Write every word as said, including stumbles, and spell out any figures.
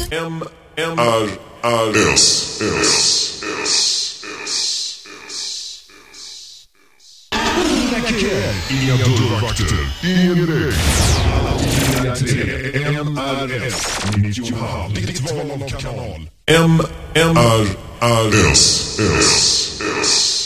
M M R R S S S. Inga dörrvakter, ingen regn. Alla tre M R S nittionio. Ditt val av kanal. M M R R S S S.